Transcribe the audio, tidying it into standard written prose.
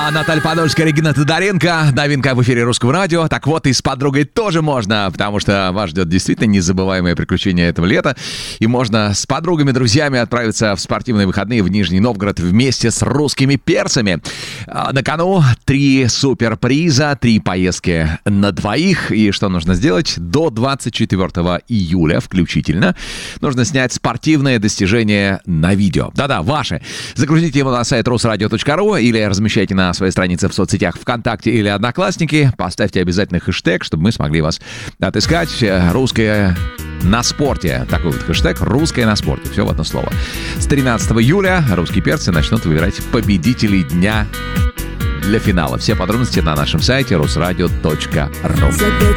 Наталья Подольская, Регина Тодоренко. Новинка в эфире Русского радио. Так вот, и с подругой тоже можно, потому что вас ждет действительно незабываемое приключение этого лета. И можно с подругами, друзьями отправиться в спортивные выходные в Нижний Новгород вместе с русскими перцами. На кону 3 суперприза, 3 поездки на двоих. И что нужно сделать? До 24 июля включительно нужно снять спортивное достижение на видео. Да-да, ваше. Загрузите его на сайт rusradio.ru или размещайте на своей странице в соцсетях ВКонтакте или Одноклассники. Поставьте обязательно хэштег, чтобы мы смогли вас отыскать. «Русское на спорте». Такой вот хэштег «Русское на спорте». Все в одно слово. С 13 июля русские перцы начнут выбирать победителей дня для финала. Все подробности на нашем сайте rusradio.ru.